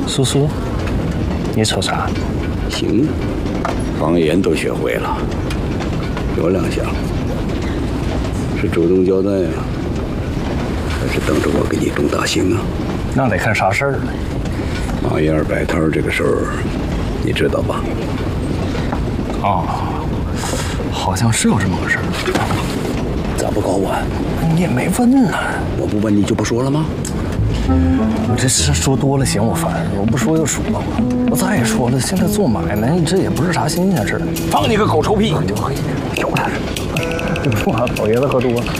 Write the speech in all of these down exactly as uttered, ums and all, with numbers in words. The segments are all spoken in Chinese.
叔叔，你瞅啥？ 行，方言都学会了，有两下。是主动交代啊，还是等着我给你种大刑啊？ 那得看啥事儿了。 马燕摆摊这个事儿，你知道吧？ 哦，好像是有这么个事儿。 咋不告我？ 你也没问呢。 我不问你就不说了吗？ 我这事说多了嫌我烦，我不说又说了。我再说了，现在做买卖这也不是啥新鲜事儿。放你个狗臭屁！就喝一点，有他。对不住啊，老爷子喝多了。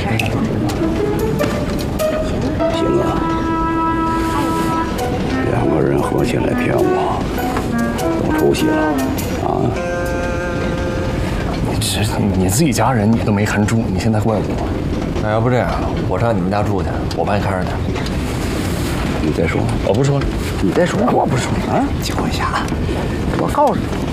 行啊，两个人合起来骗我，有出息了啊！ 你这你自己家人你都没看住，你现在怪我？ 那要不这样，我上你们家住去，我帮你看着点。 你再说， 我不说了。 你再说， 我不说啊！就一下，我告诉你。